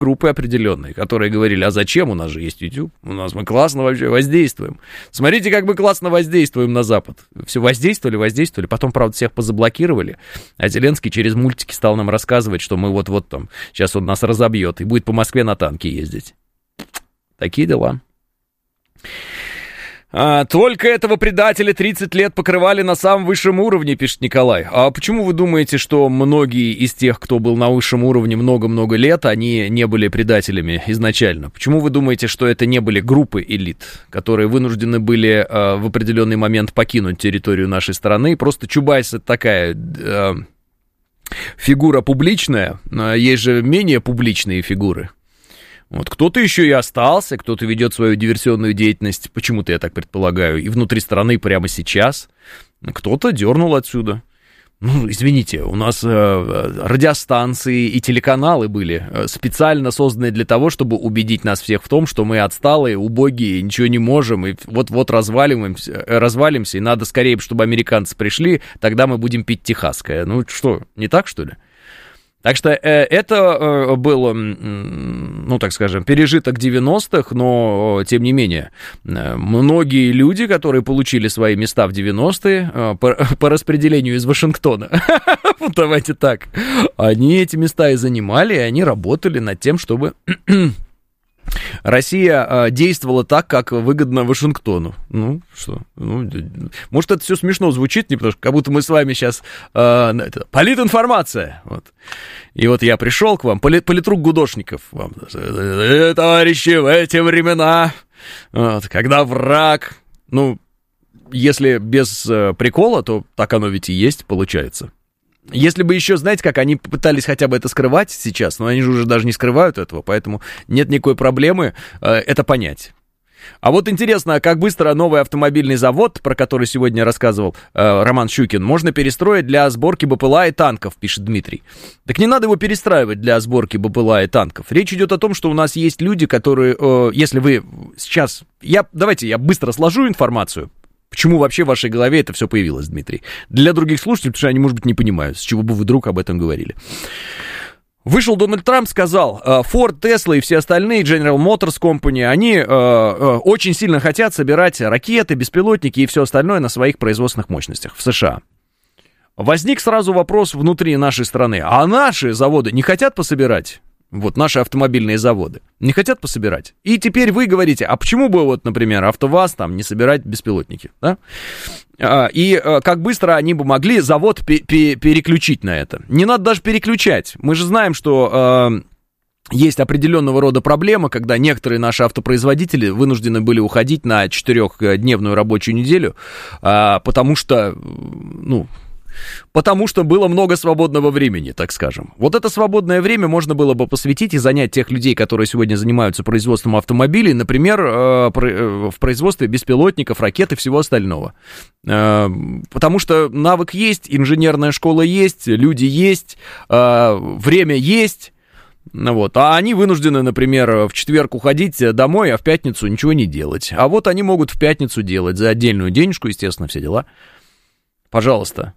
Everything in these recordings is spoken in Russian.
группы определенные, которые говорили, а зачем, у нас же есть YouTube, мы классно вообще воздействуем. Смотрите, как мы классно воздействуем на Запад. Все воздействовали, потом, правда, всех позаблокировали, а Зеленский через мультики стал нам рассказывать, что мы вот-вот там, сейчас он нас разобьет и будет по Москве на танке ездить. Такие дела. Только этого предателя 30 лет покрывали на самом высшем уровне, пишет Николай. А почему вы думаете, что многие из тех, кто был на высшем уровне много-много лет, они не были предателями изначально? Почему вы думаете, что это не были группы элит, которые вынуждены были в определенный момент покинуть территорию нашей страны? Просто Чубайс — это такая фигура публичная, есть же менее публичные фигуры. Вот кто-то еще и остался, кто-то ведет свою диверсионную деятельность, почему-то я так предполагаю, и внутри страны прямо сейчас. Кто-то дернул отсюда. Ну, извините, у нас радиостанции и телеканалы были специально созданы для того, чтобы убедить нас всех в том, что мы отсталые, убогие, ничего не можем, и вот развалимся, и надо скорее, чтобы американцы пришли, тогда мы будем пить техасское. Ну что, не так, что ли? Так что это было, ну, так скажем, пережиток 90-х, но, тем не менее, многие люди, которые получили свои места в 90-е по распределению из Вашингтона, вот давайте так, они эти места и занимали, и они работали над тем, чтобы Россия действовала так, как выгодно Вашингтону. Ну, что? Ну, может, это все смешно звучит, не потому что как будто мы с вами сейчас... политинформация. Вот. И вот я пришел к вам, политрук Гудошников. Вам, товарищи, в эти времена, вот, когда враг... Ну, если без прикола, то так оно ведь и есть, получается. Если бы еще, знаете, как они пытались хотя бы это скрывать сейчас, но они же уже даже не скрывают этого, поэтому нет никакой проблемы это понять. А вот интересно, как быстро новый автомобильный завод, про который сегодня рассказывал Роман Щукин, можно перестроить для сборки БПЛА и танков, пишет Дмитрий. Так не надо его перестраивать для сборки БПЛА и танков. Речь идет о том, что у нас есть люди, которые, если вы сейчас... Давайте я быстро сложу информацию. Почему вообще в вашей голове это все появилось, Дмитрий? Для других слушателей, потому что они, может быть, не понимают, с чего бы вы вдруг об этом говорили. Вышел Дональд Трамп, сказал, Ford, Tesla и все остальные, General Motors Company, они очень сильно хотят собирать ракеты, беспилотники и все остальное на своих производственных мощностях в США. Возник сразу вопрос внутри нашей страны, а наши заводы не хотят пособирать? Вот наши автомобильные заводы не хотят пособирать. И теперь вы говорите, а почему бы вот, например, АвтоВАЗ там не собирать беспилотники, да? И как быстро они бы могли завод переключить на это? Не надо даже переключать. Мы же знаем, что есть определенного рода проблема, когда некоторые наши автопроизводители вынуждены были уходить на 4-дневную рабочую неделю, потому что, потому что было много свободного времени, так скажем. Вот это свободное время можно было бы посвятить и занять тех людей, которые сегодня занимаются производством автомобилей, например, в производстве беспилотников, ракет и всего остального. Потому что навык есть, инженерная школа есть, люди есть, время есть. Вот. А они вынуждены, например, в четверг уходить домой, а в пятницу ничего не делать. А вот они могут в пятницу делать за отдельную денежку, естественно, все дела. Пожалуйста.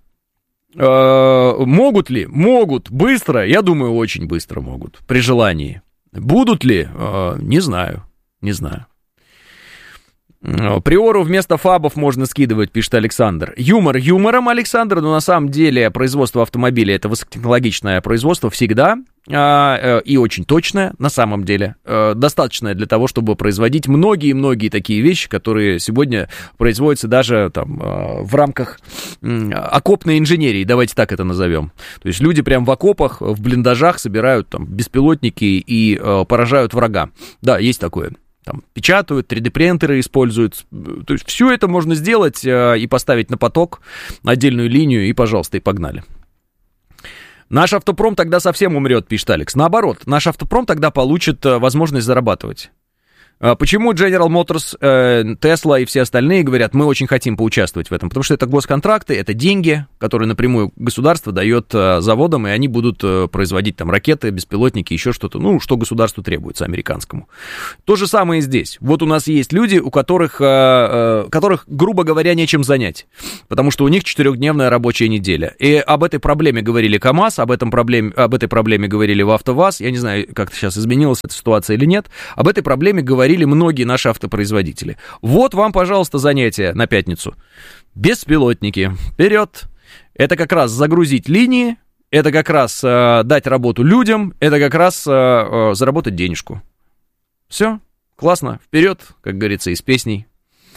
Могут ли? Могут. Быстро? Я думаю, очень быстро могут. При желании. Будут ли? Не знаю. Не знаю. Приору вместо фабов можно скидывать, пишет Александр. Юмор юмором, Александр, но на самом деле производство автомобиля — это высокотехнологичное производство всегда и очень точное, на самом деле. Достаточное для того, чтобы производить многие-многие такие вещи, которые сегодня производятся даже там в рамках окопной инженерии, давайте так это назовем. То есть люди прям в окопах, в блиндажах собирают там беспилотники и поражают врага. Да, есть такое. Там печатают, 3D-принтеры используют. То есть все это можно сделать и поставить на поток, на отдельную линию, и, пожалуйста, и погнали. Наш автопром тогда совсем умрет, пишет Алекс. Наоборот, наш автопром тогда получит возможность зарабатывать. Почему General Motors, Tesla и все остальные говорят, мы очень хотим поучаствовать в этом? Потому что это госконтракты, это деньги, которые напрямую государство дает заводам, и они будут производить там ракеты, беспилотники, еще что-то, ну, что государству требуется, американскому. То же самое и здесь. Вот у нас есть люди, у которых, грубо говоря, нечем занять, потому что у них 4-дневная рабочая неделя. И об этой проблеме говорили КАМАЗ, об этой проблеме говорили в АвтоВАЗ, я не знаю, как сейчас изменилась эта ситуация или нет, об этой проблеме говорили многие наши автопроизводители. Вот вам, пожалуйста, занятие на пятницу. Беспилотники. Вперед. Это как раз загрузить линии, это как раз дать работу людям, это как раз заработать денежку. Все, классно. Вперед, как говорится, из песней.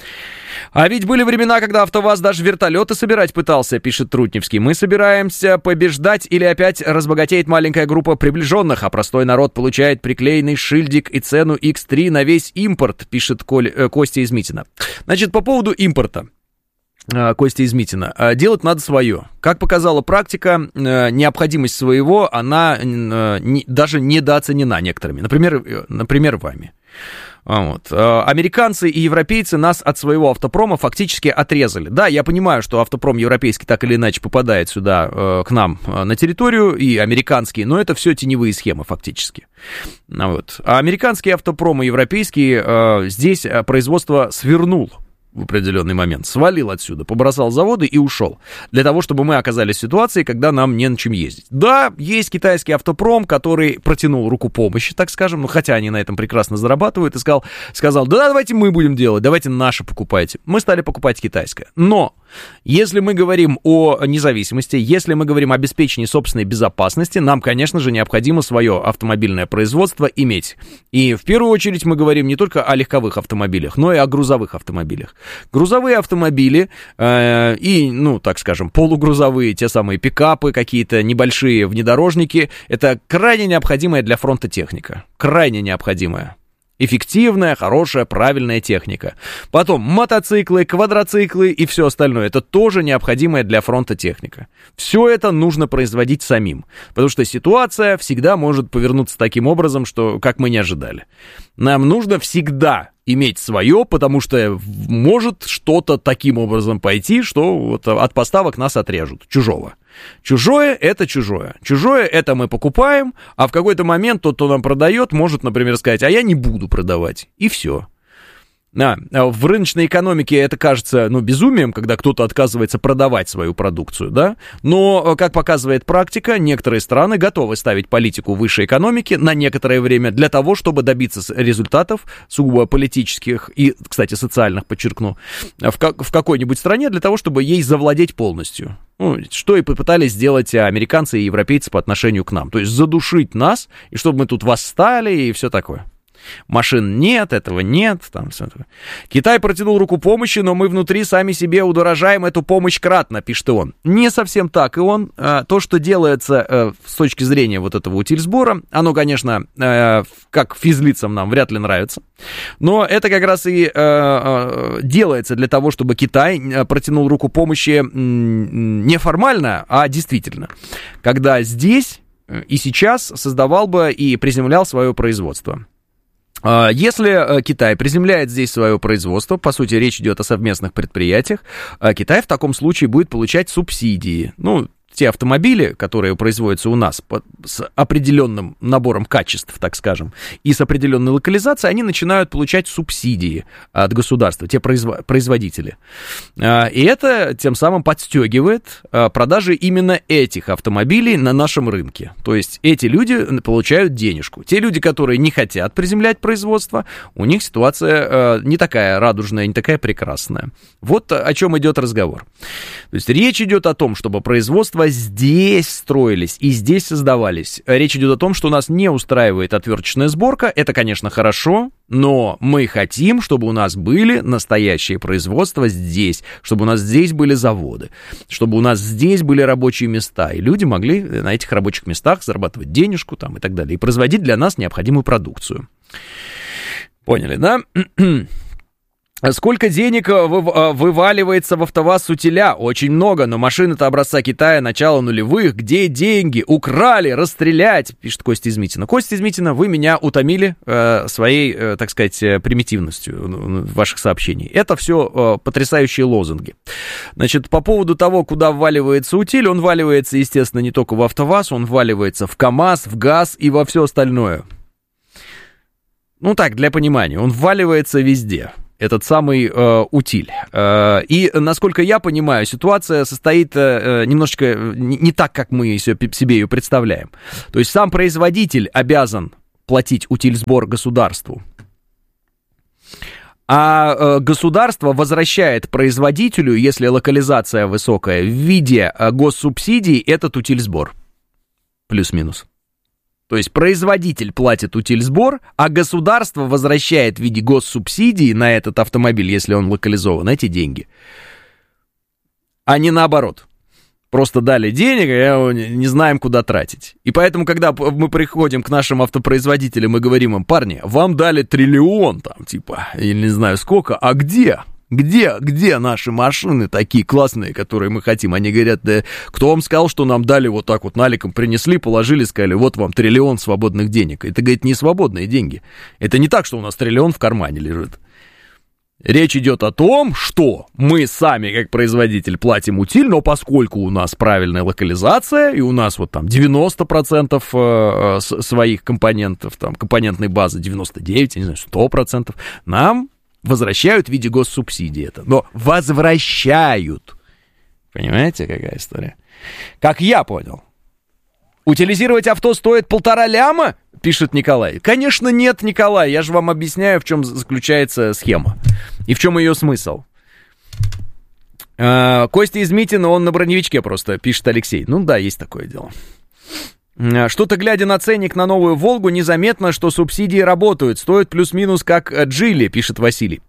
А ведь были времена, когда АвтоВАЗ даже вертолеты собирать пытался, пишет Трутневский. Мы собираемся побеждать или опять разбогатеет маленькая группа приближенных, а простой народ получает приклеенный шильдик и цену X3 на весь импорт, пишет Костя из Митина. Значит, по поводу импорта. Костя из Митина. Делать надо свое. Как показала практика, необходимость своего, она даже недооценена некоторыми. Например, вами. Вот. Американцы и европейцы нас от своего автопрома фактически отрезали. Да, я понимаю, что автопром европейский так или иначе попадает сюда, к нам на территорию, и американские, но это все теневые схемы фактически. Вот. А американские автопромы, европейские, здесь производство свернул в определенный момент, свалил отсюда, побросал заводы и ушел. Для того, чтобы мы оказались в ситуации, когда нам не на чем ездить. Да, есть китайский автопром, который протянул руку помощи, так скажем, ну, хотя они на этом прекрасно зарабатывают, и сказал, да, давайте мы будем делать, давайте наше покупайте. Мы стали покупать китайское. Но если мы говорим о независимости, если мы говорим о обеспечении собственной безопасности, нам, конечно же, необходимо свое автомобильное производство иметь. И в первую очередь мы говорим не только о легковых автомобилях, но и о грузовых автомобилях. Грузовые автомобили и, ну, так скажем, полугрузовые, те самые пикапы, какие-то небольшие внедорожники, это крайне необходимая для фронта техника. Крайне необходимая. Эффективная, хорошая, правильная техника. Потом мотоциклы, квадроциклы и все остальное. Это тоже необходимая для фронта техника. Все это нужно производить самим. Потому что ситуация всегда может повернуться таким образом, что как мы не ожидали. Нам нужно всегда иметь свое, потому что может что-то таким образом пойти, что вот от поставок нас отрежут. Чужого. Чужое — это чужое. Чужое — это мы покупаем, а в какой-то момент тот, кто нам продает, может, например, сказать, а я не буду продавать. И все. В рыночной экономике это кажется, ну, безумием, когда кто-то отказывается продавать свою продукцию, да? Но, как показывает практика, некоторые страны готовы ставить политику высшей экономики на некоторое время для того, чтобы добиться результатов сугубо политических и, кстати, социальных, подчеркну, в какой-нибудь стране для того, чтобы ей завладеть полностью. Ну, что и попытались сделать американцы и европейцы по отношению к нам. То есть задушить нас, и чтобы мы тут восстали и все такое. Машин нет, этого нет. Там все такое. Китай протянул руку помощи, но мы внутри сами себе удорожаем эту помощь кратно, пишет он. Не совсем так. И он, то, что делается с точки зрения вот этого утильсбора, оно, конечно, как физлицам нам вряд ли нравится. Но это как раз и делается для того, чтобы Китай протянул руку помощи не формально, а действительно. Когда здесь и сейчас создавал бы и приземлял свое производство. Если Китай приземляет здесь свое производство, по сути, речь идет о совместных предприятиях, Китай в таком случае будет получать субсидии. Ну, те автомобили, которые производятся у нас с определенным набором качеств, так скажем, и с определенной локализацией, они начинают получать субсидии от государства, те производители. И это тем самым подстегивает продажи именно этих автомобилей на нашем рынке. То есть эти люди получают денежку. Те люди, которые не хотят приземлять производство, у них ситуация не такая радужная, не такая прекрасная. Вот о чем идет разговор. То есть речь идет о том, чтобы производство здесь строились и здесь создавались. Речь идет о том, что нас не устраивает отверточная сборка. Это, конечно, хорошо, но мы хотим, чтобы у нас были настоящие производства здесь, чтобы у нас здесь были заводы, чтобы у нас здесь были рабочие места, и люди могли на этих рабочих местах зарабатывать денежку там, и так далее, и производить для нас необходимую продукцию. Поняли, да? Сколько денег вываливается в АвтоВАЗ с утиля? Очень много, но машины-то образца Китая, начала нулевых. Где деньги? Украли, расстрелять, пишет Костя из Митина. Костя из Митина, вы меня утомили своей, так сказать, примитивностью ваших сообщений. Это все потрясающие лозунги. Значит, по поводу того, куда вваливается утиль, он вваливается, естественно, не только в АвтоВАЗ, он вваливается в КАМАЗ, в ГАЗ и во все остальное. Ну так, для понимания, он вваливается везде. Этот самый утиль. И, насколько я понимаю, ситуация состоит немножечко не так, как мы себе ее представляем. То есть сам производитель обязан платить утильсбор государству, а государство возвращает производителю, если локализация высокая, в виде госсубсидий этот утильсбор. Плюс-минус. То есть производитель платит утильсбор, а государство возвращает в виде госсубсидии на этот автомобиль, если он локализован, эти деньги. А не наоборот. Просто дали денег, а не знаем, куда тратить. И поэтому, когда мы приходим к нашим автопроизводителям и говорим им: парни, вам дали 1 триллион, там, типа, или не знаю сколько, а где? Где наши машины такие классные, которые мы хотим? Они говорят: да кто вам сказал, что нам дали вот так вот наликом, принесли, положили, сказали: вот вам 1 триллион свободных денег. Это, говорит, не свободные деньги. Это не так, что у нас 1 триллион в кармане лежит. Речь идет о том, что мы сами, как производитель, платим утиль, но поскольку у нас правильная локализация, и у нас вот там 90% своих компонентов, там, компонентной базы 99, я не знаю, 100%, нам возвращают в виде госсубсидии это. Но возвращают. Понимаете, какая история? Как я понял. Утилизировать авто стоит 1,5 ляма? Пишет Николай. Конечно, нет, Николай. Я же вам объясняю, в чем заключается схема. И в чем ее смысл. Костя из Митина, он на броневичке просто, пишет Алексей. Ну да, есть такое дело. Что-то, глядя на ценник на новую «Волгу», незаметно, что субсидии работают. Стоит плюс-минус как «Джили», пишет Василий.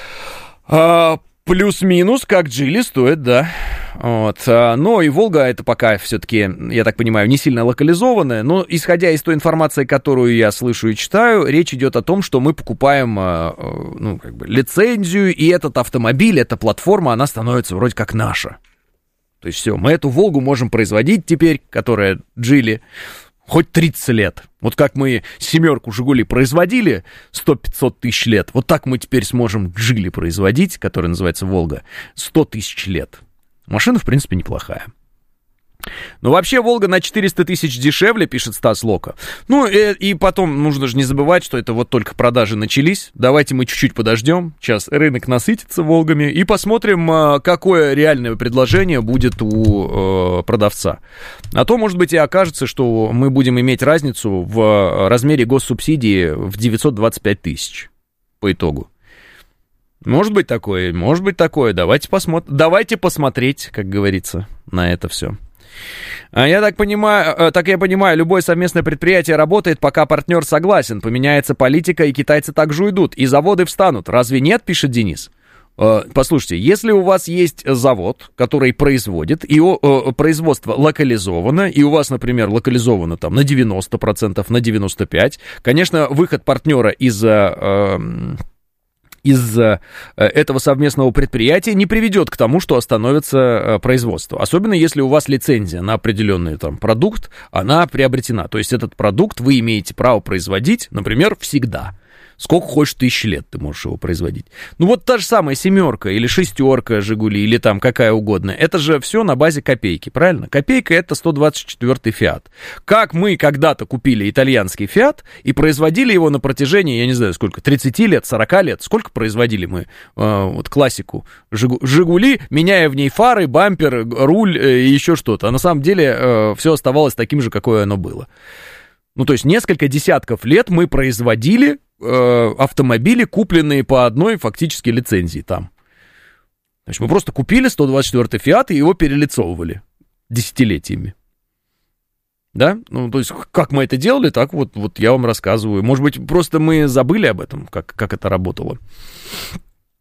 Плюс-минус как «Джили» стоит, да. Вот. Но и «Волга» это пока все-таки, я так понимаю, не сильно локализованная. Но исходя из той информации, которую я слышу и читаю, речь идет о том, что мы покупаем лицензию, и этот автомобиль, эта платформа, она становится вроде как наша. То есть все, мы эту «Волгу» можем производить теперь, которая «Джили», хоть 30 лет. Вот как мы «семерку» «Жигули» производили 100-500 тысяч лет, вот так мы теперь сможем «Джили» производить, которая называется «Волга», 100 тысяч лет. Машина, в принципе, неплохая. Но вообще «Волга» на 400 тысяч дешевле, пишет Стас Лока. Ну, и потом нужно же не забывать, что это вот только продажи начались. Давайте мы чуть-чуть подождем. Сейчас рынок насытится «Волгами. И посмотрим, какое реальное предложение будет у продавца. А то, может быть, и окажется, что мы будем иметь разницу в размере госсубсидии в 925 тысяч по итогу. Может быть такое, может быть такое. Давайте посмотреть, как говорится, на это все. Я так понимаю, любое совместное предприятие работает, пока партнер согласен. Поменяется политика, и китайцы также уйдут, и заводы встанут. Разве нет, пишет Денис? Послушайте, если у вас есть завод, который производит, и производство локализовано, и у вас, например, локализовано там на 90%, на 95%, конечно, выход партнера из этого совместного предприятия не приведет к тому, что остановится производство. Особенно если у вас лицензия на определенный там продукт, она приобретена. То есть этот продукт вы имеете право производить, например, всегда. Сколько хочешь тысяч лет ты можешь его производить. Ну вот та же самая «семерка» или «шестерка» «Жигули» или там какая угодно. Это же все на базе копейки, правильно? Копейка — это 124-й «Фиат». Как мы когда-то купили итальянский «Фиат» и производили его на протяжении, я не знаю сколько, 30 лет, 40 лет. Сколько производили мы вот классику «Жигули», меняя в ней фары, бампер, руль и еще что-то. А на самом деле все оставалось таким же, какое оно было. Ну то есть несколько десятков лет мы производили автомобили, купленные по одной фактически лицензии там. Значит, мы просто купили 124-й «Фиат» и его перелицовывали десятилетиями. Да? Ну, то есть, как мы это делали, так вот я вам рассказываю. Может быть, просто мы забыли об этом, как это работало.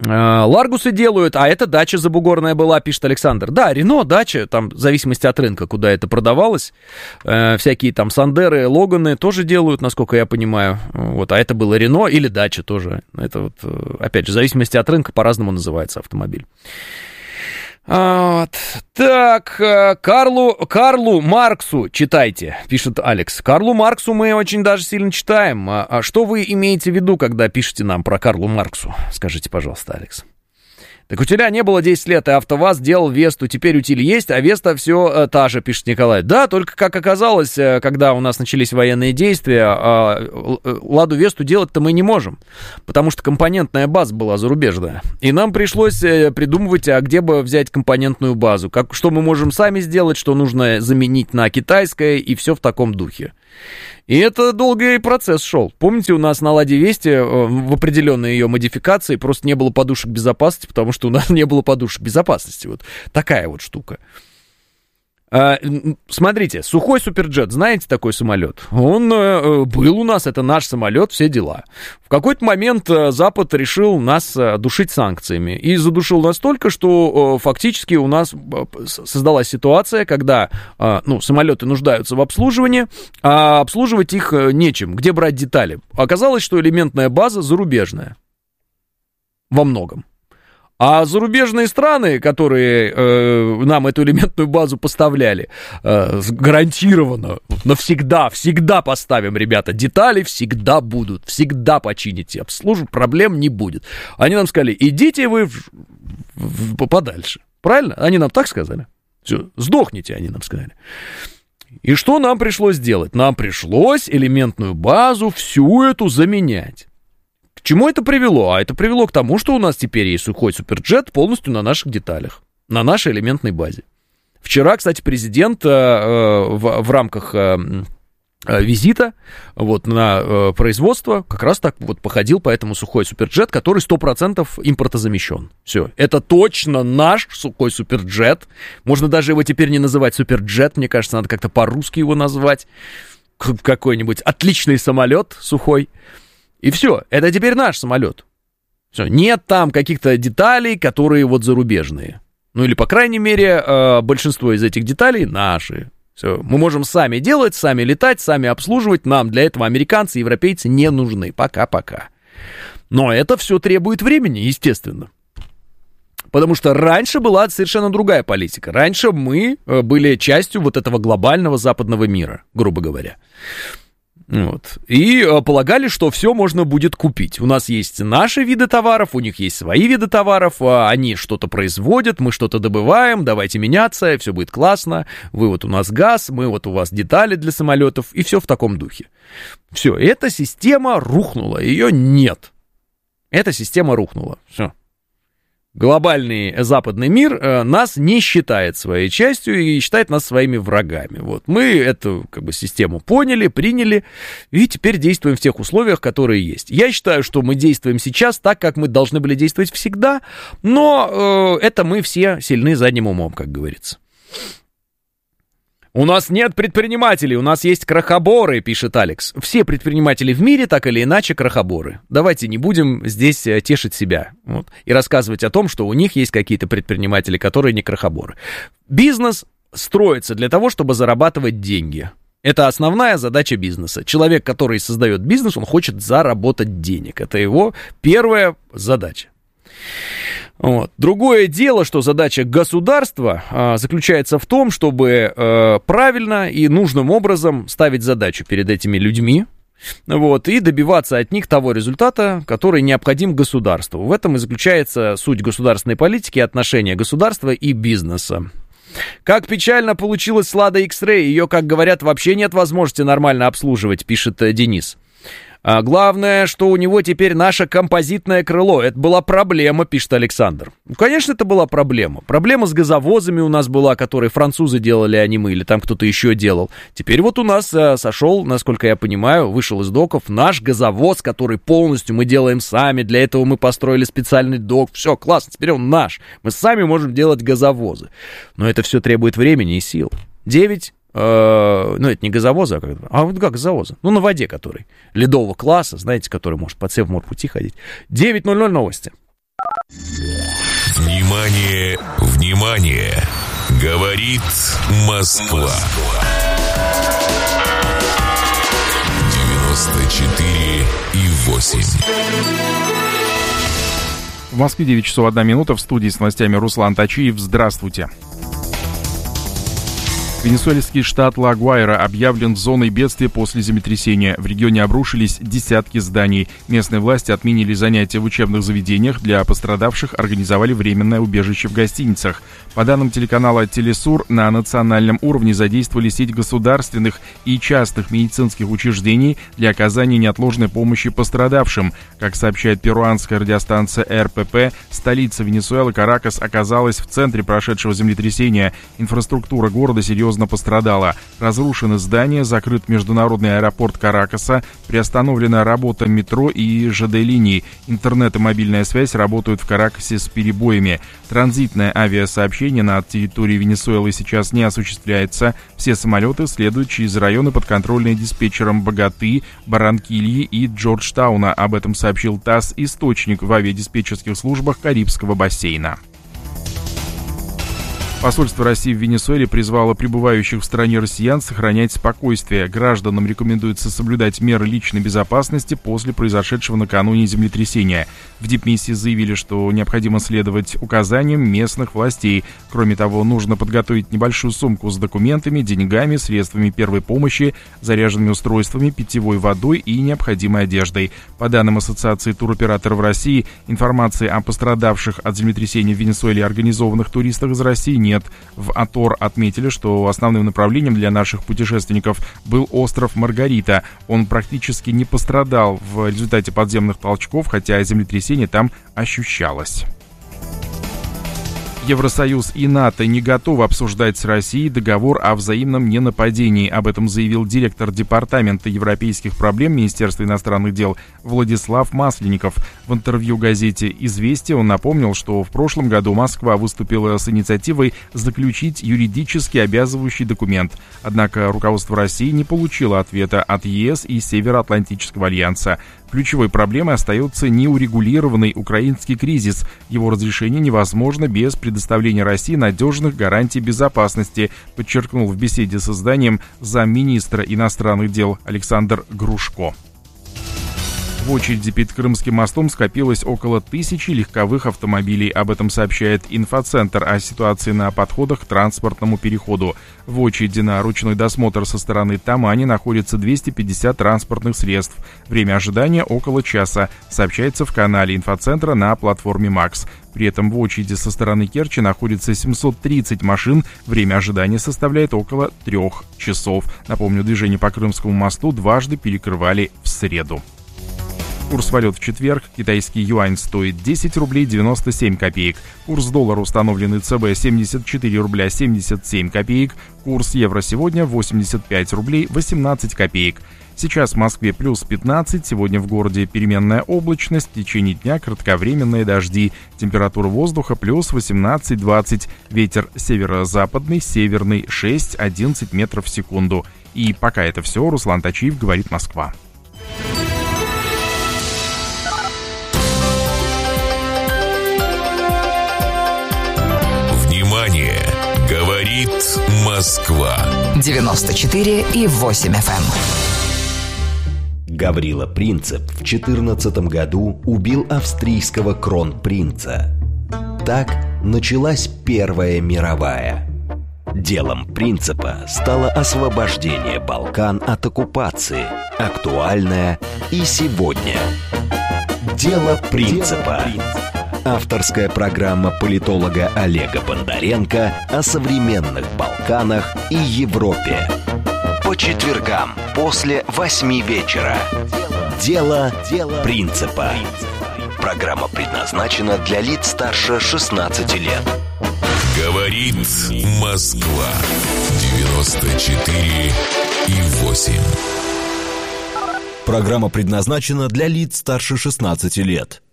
Ларгусы делают, а это дача забугорная была, пишет Александр. Да, Рено, дача, там в зависимости от рынка, куда это продавалось. Всякие там Сандеры, Логаны тоже делают, насколько я понимаю. Вот, а это было Рено или дача тоже. Это вот, опять же, в зависимости от рынка по-разному называется автомобиль. Вот. Так, Карлу Марксу читайте, пишет Алекс. Карлу Марксу мы очень даже сильно читаем. А что вы имеете в виду, когда пишете нам про Карлу Марксу? Скажите, пожалуйста, Алекс. Так у тебя не было 10 лет, и АвтоВАЗ делал Весту, теперь утиль есть, а Веста все та же, пишет Николай. Да, только, как оказалось, когда у нас начались военные действия, Ладу Весту делать-то мы не можем, потому что компонентная база была зарубежная. И нам пришлось придумывать, а где бы взять компонентную базу, что мы можем сами сделать, что нужно заменить на китайское, и все в таком духе. И это долгий процесс шел. Помните, у нас на Ладе Весте в определенной ее модификации просто не было подушек безопасности, потому что у нас не было подушек безопасности. Вот такая вот штука. Смотрите, сухой суперджет, знаете такой самолет? Он был у нас, это наш самолет, все дела. В какой-то момент Запад решил нас душить санкциями. И задушил настолько, что фактически у нас создалась ситуация, когда самолеты нуждаются в обслуживании, а обслуживать их нечем. Где брать детали? Оказалось, что элементная база зарубежная. Во многом. А зарубежные страны, которые нам эту элементную базу поставляли, гарантированно, всегда поставим, ребята, детали всегда будут, всегда почините, проблем не будет. Они нам сказали, идите вы подальше, правильно? Они нам так сказали? Все, сдохните, они нам сказали. И что нам пришлось делать? Нам пришлось элементную базу всю эту заменять. К чему это привело? А это привело к тому, что у нас теперь есть сухой суперджет полностью на наших деталях, на нашей элементной базе. Вчера, кстати, президент в рамках визита на производство как раз так вот походил по этому сухой суперджет, который 100% импортозамещен. Все, это точно наш сухой суперджет. Можно даже его теперь не называть суперджет, мне кажется, надо как-то по-русски его назвать. Какой-нибудь отличный самолет сухой. И все, это теперь наш самолет. Все, нет там каких-то деталей, которые вот зарубежные. Ну или, по крайней мере, большинство из этих деталей наши. Все, мы можем сами делать, сами летать, сами обслуживать. Нам для этого американцы и европейцы не нужны. Пока-пока. Но это все требует времени, естественно. Потому что раньше была совершенно другая политика. Раньше мы были частью вот этого глобального западного мира, грубо говоря. Вот. И полагали, что все можно будет купить. У нас есть наши виды товаров, у них есть свои виды товаров, они что-то производят, мы что-то добываем, давайте меняться, все будет классно. Вы вот у нас газ, мы вот у вас детали для самолетов, и все в таком духе. Все, эта система рухнула, ее нет. Эта система рухнула, все. Глобальный западный мир нас не считает своей частью и считает нас своими врагами. Вот. Мы эту систему поняли, приняли и теперь действуем в тех условиях, которые есть. Я считаю, что мы действуем сейчас так, как мы должны были действовать всегда, но это мы все сильны задним умом, как говорится. У нас нет предпринимателей, у нас есть крохоборы, пишет Алекс. Все предприниматели в мире так или иначе крохоборы. Давайте не будем здесь тешить себя и рассказывать о том, что у них есть какие-то предприниматели, которые не крохоборы. Бизнес строится для того, чтобы зарабатывать деньги. Это основная задача бизнеса. Человек, который создает бизнес, он хочет заработать денег. Это его первая задача. Вот. Другое дело, что задача государства заключается в том, чтобы правильно и нужным образом ставить задачу перед этими людьми, и добиваться от них того результата, который необходим государству. В этом и заключается суть государственной политики, отношения государства и бизнеса. Как печально получилось с Lada X-Ray, ее, как говорят, вообще нет возможности нормально обслуживать, пишет Денис. А главное, что у него теперь наше композитное крыло. Это была проблема, пишет Александр. Ну, конечно, это была проблема. Проблема с газовозами у нас была, которые французы делали, а не мы, или там кто-то еще делал. Теперь вот у нас сошел, насколько я понимаю, вышел из доков наш газовоз, который полностью мы делаем сами. Для этого мы построили специальный док. Все, классно, теперь он наш. Мы сами можем делать газовозы. Но это все требует времени и сил. 9... это не газовозы, вот как газовозы. На воде который. Ледового класса, знаете, который может по Севморпути ходить. 9:00 новости. Внимание, внимание! Говорит Москва. 94,8. В Москве 9 часов 1 минута. В студии с новостями Руслан Тачиев. Здравствуйте. Венесуэльский штат Ла-Гуайра объявлен зоной бедствия после землетрясения. В регионе обрушились десятки зданий. Местные власти отменили занятия в учебных заведениях. Для пострадавших организовали временное убежище в гостиницах. По данным телеканала «Телесур», на национальном уровне задействовали сеть государственных и частных медицинских учреждений для оказания неотложной помощи пострадавшим. Как сообщает перуанская радиостанция РПП, столица Венесуэлы Каракас оказалась в центре прошедшего землетрясения. Инфраструктура города серьезно пострадала. Разрушены здания, закрыт международный аэропорт Каракаса, приостановлена работа метро и ЖД-линий. Интернет и мобильная связь работают в Каракасе с перебоями. Транзитное авиасообщение на территории Венесуэлы сейчас не осуществляется. Все самолеты следуют через районы, подконтрольные диспетчером Богаты, Барранкильи и Джорджтауна. Об этом сообщил ТАСС, источник в авиадиспетчерских службах Карибского бассейна. Посольство России в Венесуэле призвало прибывающих в стране россиян сохранять спокойствие. Гражданам рекомендуется соблюдать меры личной безопасности после произошедшего накануне землетрясения. В дипмиссии заявили, что необходимо следовать указаниям местных властей. Кроме того, нужно подготовить небольшую сумку с документами, деньгами, средствами первой помощи, заряженными устройствами, питьевой водой и необходимой одеждой. По данным Ассоциации туроператоров России, информации о пострадавших от землетрясения в Венесуэле организованных туристах из России нет. В АТОР отметили, что основным направлением для наших путешественников был остров Маргарита. Он практически не пострадал в результате подземных толчков, хотя землетрясение там ощущалось. Евросоюз и НАТО не готовы обсуждать с Россией договор о взаимном ненападении. Об этом заявил директор Департамента европейских проблем Министерства иностранных дел Владислав Масленников. В интервью газете «Известия» он напомнил, что в прошлом году Москва выступила с инициативой заключить юридически обязывающий документ. Однако руководство России не получило ответа от ЕС и Североатлантического альянса. Ключевой проблемой остается неурегулированный украинский кризис. Его разрешение невозможно без предоставления России надежных гарантий безопасности, подчеркнул в беседе с изданием замминистра иностранных дел Александр Грушко. В очереди перед Крымским мостом скопилось около 1000 легковых автомобилей. Об этом сообщает инфоцентр о ситуации на подходах к транспортному переходу. В очереди на ручной досмотр со стороны Тамани находится 250 транспортных средств. Время ожидания около часа, сообщается в канале инфоцентра на платформе МАКС. При этом в очереди со стороны Керчи находится 730 машин. Время ожидания составляет около 3 часов. Напомню, движение по Крымскому мосту дважды перекрывали в среду. Курс валют в четверг. Китайский юань стоит 10 рублей 97 копеек. Курс доллара, установленный ЦБ, 74 рубля 77 копеек. Курс евро сегодня 85 рублей 18 копеек. Сейчас в Москве плюс 15, сегодня в городе переменная облачность, в течение дня кратковременные дожди. Температура воздуха плюс 18-20, ветер северо-западный, северный 6-11 метров в секунду. И пока это все, Руслан Тачиев, говорит Москва. Внимание! Говорит Москва. 94,8 FM. Гаврила Принцип в 2014 году убил австрийского кронпринца. Так началась Первая мировая. Делом Принципа стало освобождение Балкан от оккупации, актуальное и сегодня. Дело Принципа. Авторская программа политолога Олега Бондаренко о современных Балканах и Европе. По четвергам после 8 вечера. Дело Принципа. Программа предназначена для лиц старше 16 лет. Говорит Москва. 94,8. Программа предназначена для лиц старше 16 лет.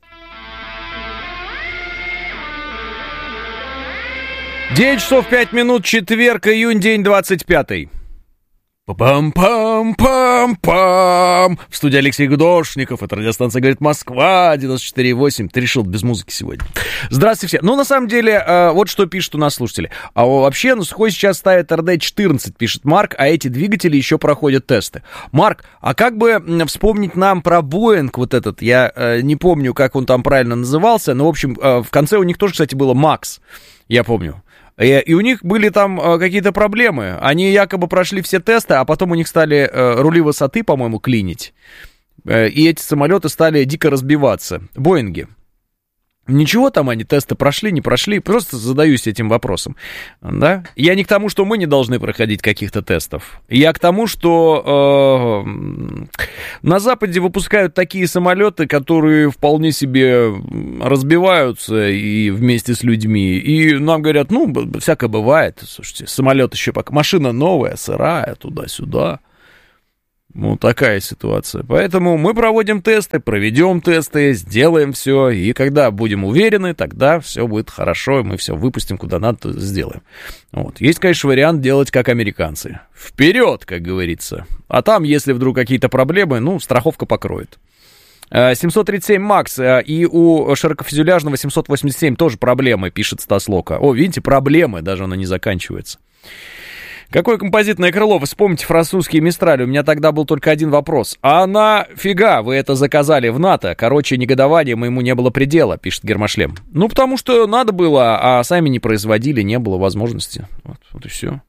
9 часов 5 минут, четверг, июнь, день 25-й. Пам-пам-пам-пам. В студии Алексей Гудошников. Это радиостанция «Говорит Москва», 94,8. Ты решил без музыки сегодня. Здравствуйте все. Ну, на самом деле, вот что пишут у нас слушатели. А вообще, на Сухой сейчас ставит РД-14, пишет Марк, а эти двигатели еще проходят тесты. Марк, а как бы вспомнить нам про Боинг вот этот? Я не помню, как он там правильно назывался, но, в общем, в конце у них тоже, кстати, было Макс, я помню. И у них были там какие-то проблемы. Они якобы прошли все тесты, а потом у них стали рули высоты, по-моему, клинить. И эти самолеты стали дико разбиваться. Боинги. Ничего там они, тесты прошли, не прошли, просто задаюсь этим вопросом, да? Я не к тому, что мы не должны проходить каких-то тестов, я к тому, что на Западе выпускают такие самолеты, которые вполне себе разбиваются и вместе с людьми, и нам говорят, ну, всякое бывает, слушайте, самолет еще пока, машина новая, сырая, туда-сюда. Ну, такая ситуация. Поэтому мы проводим тесты, проведем тесты, сделаем все, и когда будем уверены, тогда все будет хорошо, и мы все выпустим куда надо, сделаем. Вот. Есть, конечно, вариант делать как американцы. Вперед, как говорится. А там, если вдруг какие-то проблемы, ну, страховка покроет. 737 Макс и у широкофюзеляжного 787 тоже проблемы, пишет Стас Лока. О, видите, проблемы, даже она не заканчивается. Какое композитное крыло? Вы вспомните французские Мистрали. У меня тогда был только один вопрос. А нафига вы это заказали в НАТО? Короче, негодования моему не было предела, пишет Гермошлем. Ну, потому что надо было, а сами не производили, не было возможности. Вот и все.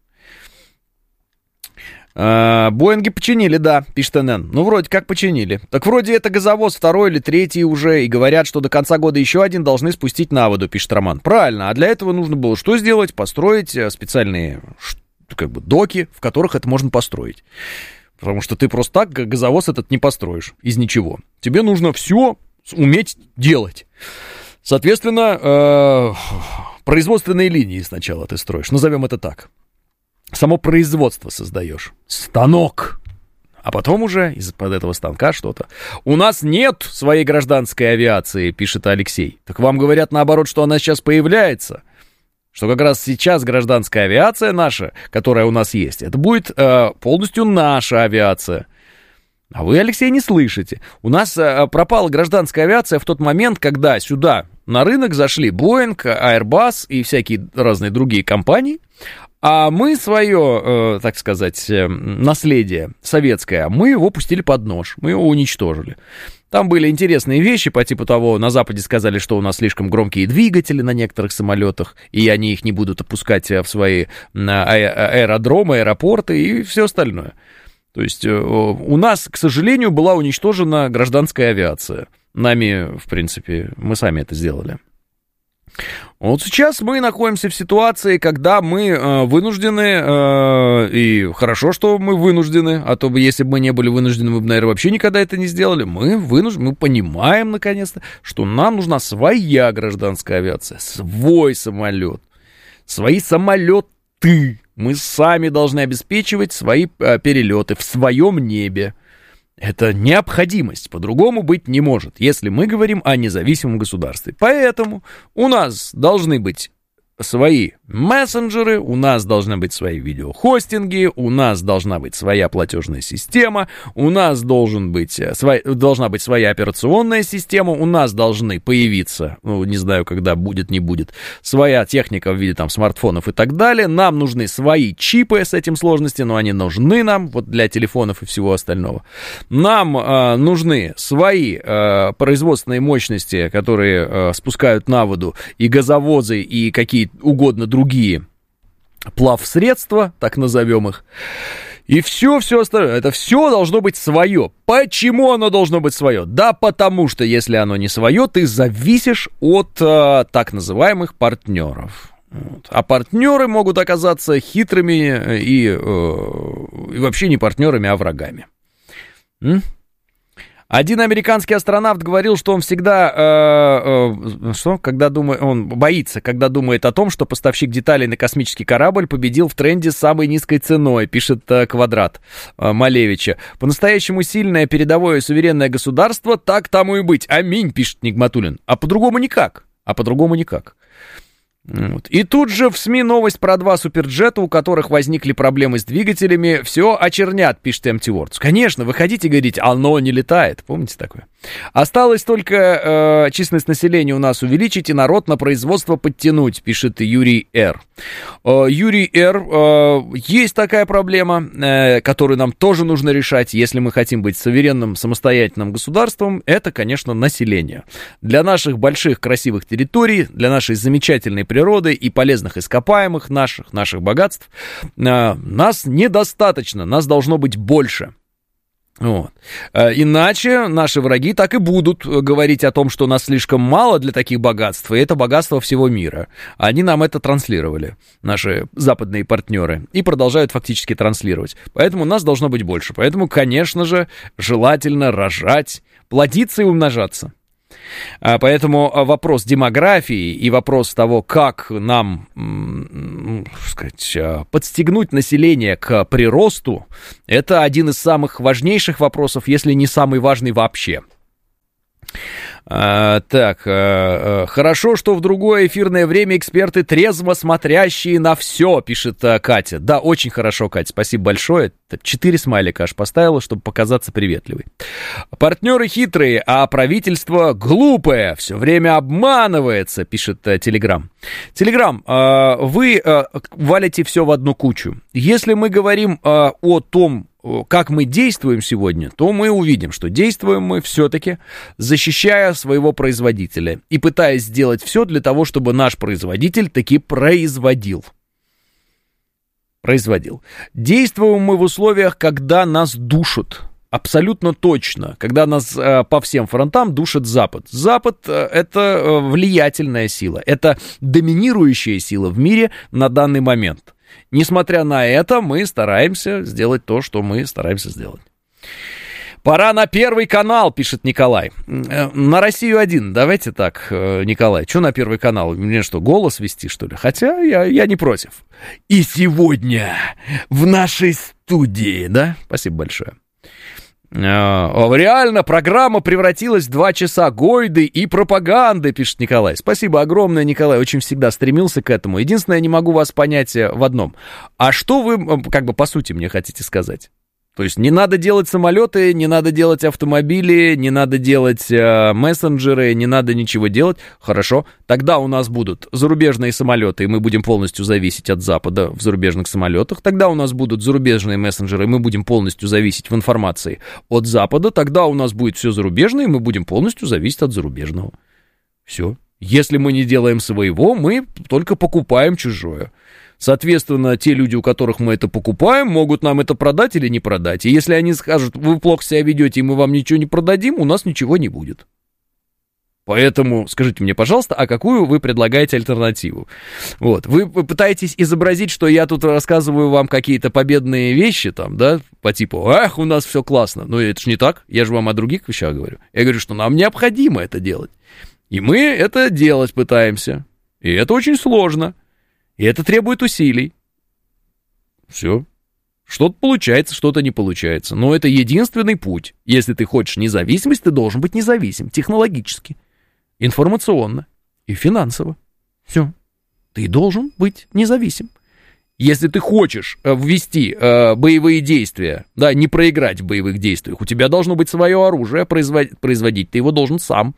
Боинги починили, да, пишет НН. Ну, вроде как починили. Так вроде это газовоз второй или третий уже, и говорят, что до конца года еще один должны спустить на воду, пишет Роман. Правильно, а для этого нужно было что сделать? Построить специальные как бы доки, в которых это можно построить. Потому что ты просто так газовоз этот не построишь из ничего. Тебе нужно все уметь делать. Соответственно, производственные линии сначала ты строишь. Назовем это так. Само производство создаешь. Станок. А потом уже из-под этого станка что-то. У нас нет своей гражданской авиации, пишет Алексей. Так вам говорят наоборот, что она сейчас появляется. Что как раз сейчас гражданская авиация наша, которая у нас есть, это будет полностью наша авиация. А вы, Алексей, не слышите. У нас пропала гражданская авиация в тот момент, когда сюда на рынок зашли Boeing, Airbus и всякие разные другие компании, а мы свое, так сказать, наследие советское, мы его пустили под нож, мы его уничтожили. Там были интересные вещи по типу того, на Западе сказали, что у нас слишком громкие двигатели на некоторых самолетах, и они их не будут опускать в свои аэродромы, аэропорты и все остальное. То есть у нас, к сожалению, была уничтожена гражданская авиация. Нами, в принципе, мы сами это сделали. Вот сейчас мы находимся в ситуации, когда мы вынуждены, и хорошо, что мы вынуждены, а то бы, если бы мы не были вынуждены, мы бы, наверное, вообще никогда это не сделали. Мы вынуждены, мы понимаем, наконец-то, что нам нужна своя гражданская авиация, свой самолет, свои самолеты. Мы сами должны обеспечивать свои перелеты в своем небе. Это необходимость, по-другому быть не может, если мы говорим о независимом государстве. Поэтому у нас должны быть свои мессенджеры, у нас должны быть свои видеохостинги, у нас должна быть своя платежная система, у нас должна быть своя операционная система, у нас должны появиться, ну, не знаю, когда будет, не будет, своя техника в виде там смартфонов и так далее. Нам нужны свои чипы с этим сложности, но они нужны нам вот для телефонов и всего остального. Нам нужны свои производственные мощности, которые спускают на воду и газовозы, и какие угодно другие плавсредства, так назовем их. И все остальное, это все должно быть свое. Почему оно должно быть свое? Да потому что, если оно не свое, ты зависишь от так называемых партнеров. Вот. А партнеры могут оказаться хитрыми и вообще не партнерами, а врагами. Один американский астронавт говорил, что он всегда, он боится, когда думает о том, что поставщик деталей на космический корабль победил в тренде с самой низкой ценой, пишет Квадрат Малевича. По-настоящему сильное передовое и суверенное государство, так тому и быть. Аминь, пишет Нигматуллин. А по-другому никак. Вот. И тут же в СМИ новость про 2 суперджета, у которых возникли проблемы с двигателями. Все очернят, пишет Empty Words. Конечно, выходите и говорите, оно не летает. Помните такое? Осталось только численность населения у нас увеличить и народ на производство подтянуть, пишет Юрий Р. Юрий Р. Есть такая проблема, которую нам тоже нужно решать, если мы хотим быть суверенным, самостоятельным государством. Это, конечно, население. Для наших больших красивых территорий, для нашей замечательной природы и полезных ископаемых наших богатств нас недостаточно, нас должно быть больше. Вот. Иначе наши враги так и будут говорить о том, что нас слишком мало для таких богатств, и это богатство всего мира. Они нам это транслировали, наши западные партнеры, и продолжают фактически транслировать. Поэтому нас должно быть больше. Поэтому, конечно же, желательно рожать, плодиться и умножаться. Поэтому вопрос демографии и вопрос того, как нам, подстегнуть население к приросту, это один из самых важнейших вопросов, если не самый важный вообще. Хорошо, что в другое эфирное время эксперты трезво смотрящие на все, пишет Катя. Да, очень хорошо, Катя, спасибо большое. 4 смайлика аж поставила, чтобы показаться приветливой. Партнеры хитрые, а правительство глупое, все время обманывается, пишет Телеграм. Телеграм, вы валите все в одну кучу. Если мы говорим о том, как мы действуем сегодня, то мы увидим, что действуем мы все-таки, защищая своего производителя и пытаясь сделать все для того, чтобы наш производитель таки производил. Действуем мы в условиях, когда нас душат. Абсолютно точно, когда нас по всем фронтам душит Запад. Запад — это влиятельная сила, это доминирующая сила в мире на данный момент. Несмотря на это, мы стараемся сделать то, что мы стараемся сделать. Пора на Первый канал, пишет Николай. На Россию-1, давайте так, Николай. Что на Первый канал? Мне что, голос вести, что ли? Хотя я не против. И сегодня в нашей студии, да? Спасибо большое. Реально, программа превратилась в 2 часа гойды и пропаганды, пишет Николай. Спасибо огромное, Николай, очень всегда стремился к этому. Единственное, я не могу вас понять в одном. А что вы, по сути, мне хотите сказать? То есть не надо делать самолеты, не надо делать автомобили, не надо делать мессенджеры, не надо ничего делать. Хорошо, тогда у нас будут зарубежные самолеты, и мы будем полностью зависеть от Запада в зарубежных самолетах. Тогда у нас будут зарубежные мессенджеры, и мы будем полностью зависеть в информации от Запада. Тогда у нас будет все зарубежное, и мы будем полностью зависеть от зарубежного. Все. Если мы не делаем своего, мы только покупаем чужое. Соответственно, те люди, у которых мы это покупаем, могут нам это продать или не продать. И если они скажут, вы плохо себя ведете, и мы вам ничего не продадим, у нас ничего не будет. Поэтому скажите мне, пожалуйста, а какую вы предлагаете альтернативу? Вот. Вы пытаетесь изобразить, что я тут рассказываю вам какие-то победные вещи, там, да, по типу, ах, у нас все классно. Но это же не так, я же вам о других вещах говорю. Я говорю, что нам необходимо это делать. И мы это делать пытаемся. И это очень сложно. И это требует усилий. Все. Что-то получается, что-то не получается. Но это единственный путь. Если ты хочешь независимость, ты должен быть независим технологически, информационно и финансово. Все. Ты должен быть независим. Если ты хочешь ввести боевые действия, да, не проиграть в боевых действиях, у тебя должно быть свое оружие, производить ты его должен сам.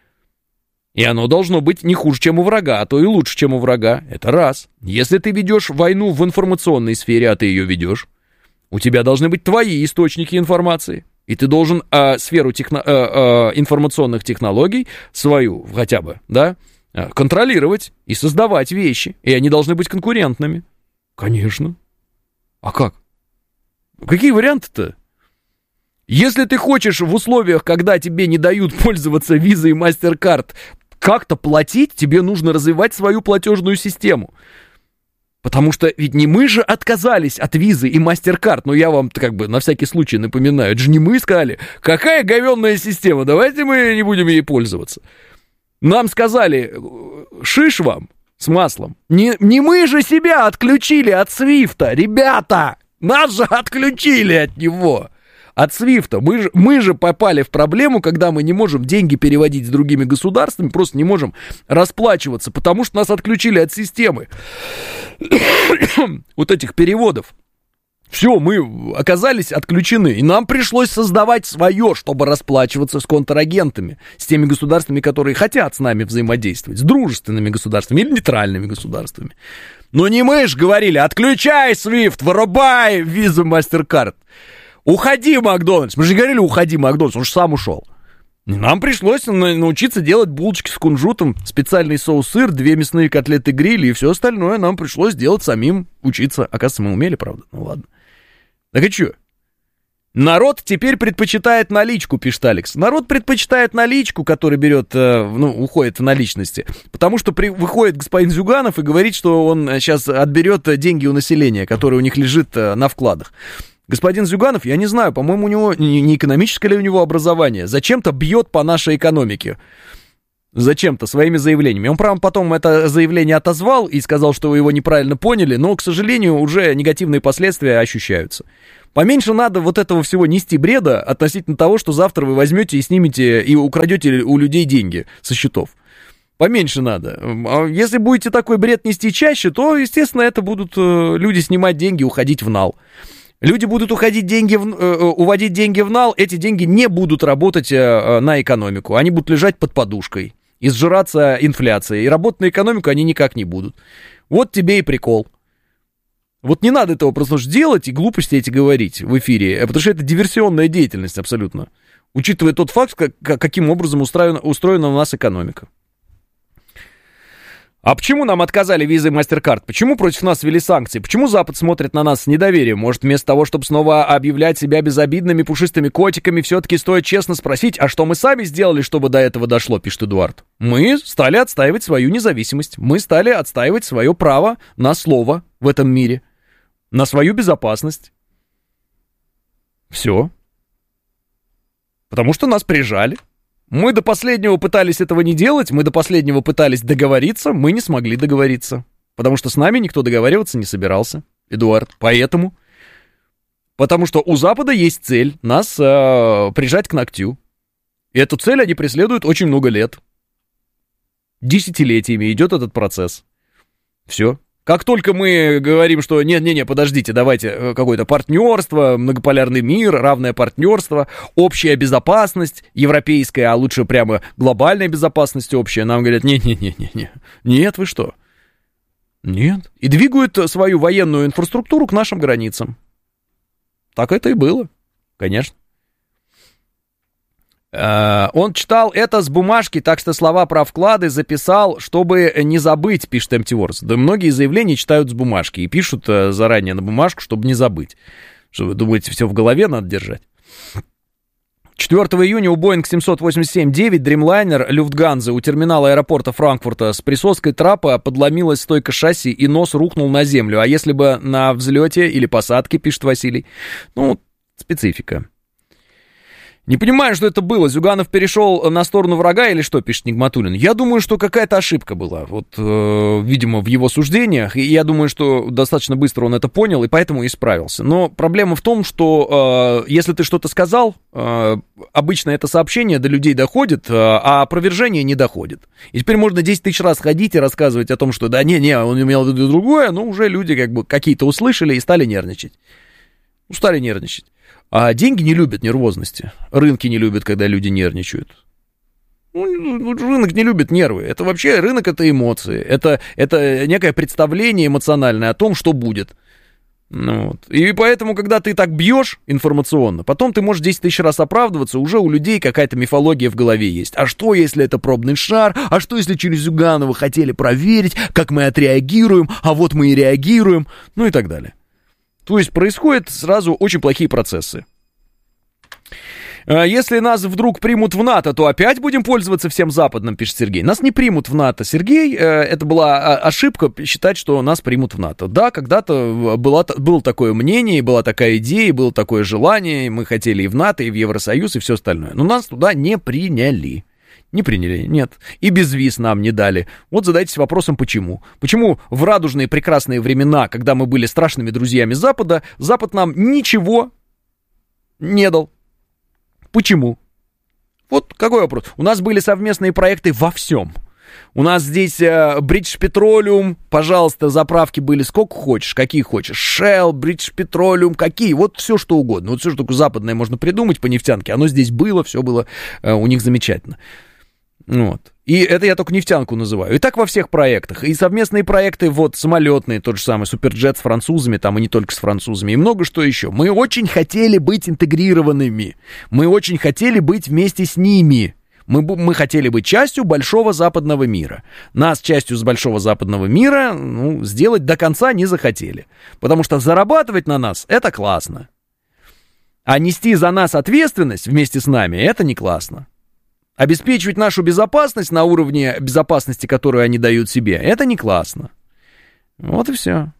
И оно должно быть не хуже, чем у врага, а то и лучше, чем у врага. Это раз. Если ты ведешь войну в информационной сфере, а ты ее ведешь, у тебя должны быть твои источники информации. И ты должен сферу информационных технологий свою хотя бы, да, контролировать и создавать вещи. И они должны быть конкурентными. Конечно. А как? Какие варианты-то? Если ты хочешь в условиях, когда тебе не дают пользоваться Visa и MasterCard, как-то платить, тебе нужно развивать свою платежную систему. Потому что ведь не мы же отказались от Visa и MasterCard, но я вам на всякий случай напоминаю, это же не мы сказали, какая говенная система, давайте мы не будем ей пользоваться. Нам сказали, шиш вам с маслом. Не мы же себя отключили от Свифта, ребята, нас же отключили от него. от Свифта. Мы же попали в проблему, когда мы не можем деньги переводить с другими государствами, просто не можем расплачиваться, потому что нас отключили от системы вот этих переводов. Все, мы оказались отключены, и нам пришлось создавать свое, чтобы расплачиваться с контрагентами, с теми государствами, которые хотят с нами взаимодействовать, с дружественными государствами или нейтральными государствами. Но не мы ж говорили: отключай SWIFT, вырубай Visa, MasterCard, уходи, Макдональдс. Мы же говорили: уходи, Макдональдс, он же сам ушел. И нам пришлось научиться делать булочки с кунжутом, специальный соус-сыр, 2 мясные котлеты гриль и все остальное нам пришлось делать самим, учиться. Оказывается, мы умели, правда? Ну ладно. Так и что? Народ теперь предпочитает наличку, пишет Алекс. Народ предпочитает наличку, который берет, уходит в наличности. Потому что выходит господин Зюганов и говорит, что он сейчас отберет деньги у населения, которое у них лежит на вкладах. Господин Зюганов, я не знаю, по-моему, у него не экономическое ли у него образование. Зачем-то бьет по нашей экономике. Зачем-то, своими заявлениями. Он, правда, потом это заявление отозвал и сказал, что вы его неправильно поняли, но, к сожалению, уже негативные последствия ощущаются. Поменьше надо вот этого всего нести бреда относительно того, что завтра вы возьмете и снимете и украдете у людей деньги со счетов. Поменьше надо. А если будете такой бред нести чаще, то, естественно, это будут люди снимать деньги, уходить в нал. Люди будут уводить деньги в нал, эти деньги не будут работать на экономику, они будут лежать под подушкой и сжираться инфляцией, и работать на экономику они никак не будут. Вот тебе и прикол. Вот не надо этого просто делать и глупости эти говорить в эфире, потому что это диверсионная деятельность абсолютно, учитывая тот факт, каким образом устроена у нас экономика. А почему нам отказали Visa и MasterCard? Почему против нас ввели санкции? Почему Запад смотрит на нас с недоверием? Может, вместо того, чтобы снова объявлять себя безобидными пушистыми котиками, все-таки стоит честно спросить, а что мы сами сделали, чтобы до этого дошло, пишет Эдуард. Мы стали отстаивать свою независимость. Мы стали отстаивать свое право на слово в этом мире. На свою безопасность. Все. Потому что нас прижали. Мы до последнего пытались этого не делать, мы до последнего пытались договориться, мы не смогли договориться. Потому что с нами никто договариваться не собирался, Эдуард. Поэтому. Потому что у Запада есть цель нас прижать к ногтю. И эту цель они преследуют очень много лет. Десятилетиями идет этот процесс. Все. Как только мы говорим, что не, подождите, давайте какое-то партнерство, многополярный мир, равное партнерство, общая безопасность европейская, а лучше прямо глобальная безопасность общая, нам говорят, нет, вы что? Нет. И двигают свою военную инфраструктуру к нашим границам. Так это и было, конечно. Он читал это с бумажки, так что слова про вклады записал, чтобы не забыть, пишет Empty Wars. Да многие заявления читают с бумажки и пишут заранее на бумажку, чтобы не забыть. Что вы думаете, все в голове надо держать? 4 июня у Boeing 787-9 Dreamliner Люфтганзы у терминала аэропорта Франкфурта с присоской трапа подломилась стойка шасси и нос рухнул на землю. А если бы на взлете или посадке, пишет Василий? Специфика. Не понимаю, что это было. Зюганов перешел на сторону врага или что, пишет Нигматуллин. Я думаю, что какая-то ошибка была, видимо, в его суждениях. И я думаю, что достаточно быстро он это понял и поэтому исправился. Но проблема в том, что если ты что-то сказал, обычно это сообщение до людей доходит, а опровержение не доходит. И теперь можно 10 тысяч раз ходить и рассказывать о том, что он имел в виду другое, но уже люди какие-то услышали и стали нервничать. Стали нервничать. А деньги не любят нервозности. Рынки не любят, когда люди нервничают. Рынок не любит нервы. Это вообще рынок — это эмоции. Это некое представление эмоциональное о том, что будет. И поэтому, когда ты так бьешь информационно, потом ты можешь 10 тысяч раз оправдываться, уже у людей какая-то мифология в голове есть. А что, если это пробный шар? А что, если через Зюганова хотели проверить, как мы отреагируем? А вот мы и реагируем. И так далее. То есть происходят сразу очень плохие процессы. Если нас вдруг примут в НАТО, то опять будем пользоваться всем западным, пишет Сергей. Нас не примут в НАТО, Сергей. Это была ошибка считать, что нас примут в НАТО. Да, когда-то было такое мнение, была такая идея, было такое желание. Мы хотели и в НАТО, и в Евросоюз, и все остальное. Но нас туда не приняли. Не приняли, нет. И без виз нам не дали. Вот задайтесь вопросом, почему. Почему в радужные прекрасные времена, когда мы были страшными друзьями Запада, Запад нам ничего Не дал. Почему? Вот какой вопрос. У нас были совместные проекты во всем. У нас здесь British Petroleum, пожалуйста, заправки были сколько хочешь, какие хочешь. Shell, British Petroleum, какие, вот все что угодно. Вот все, что такое западное можно придумать по нефтянке, оно здесь было, все было у них замечательно. Вот. И это я только нефтянку называю. И так во всех проектах. И совместные проекты, вот, самолетные, тот же самый Суперджет с французами, там, и не только с французами, и много что еще. Мы очень хотели быть интегрированными. Мы очень хотели быть вместе с ними. Мы хотели быть частью большого западного мира. Нас частью с большого западного мира, ну, сделать до конца не захотели. Потому что зарабатывать на нас — это классно. А нести за нас ответственность вместе с нами — это не классно. Обеспечивать нашу безопасность на уровне безопасности, которую они дают себе, это не классно. Вот и все.